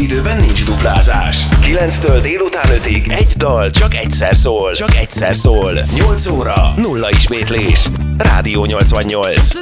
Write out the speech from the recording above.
időben nincs duplázás. 9-től délután 5-ig egy dal csak egyszer szól. Csak egyszer szól. 8 óra, nulla ismétlés. Rádió 88.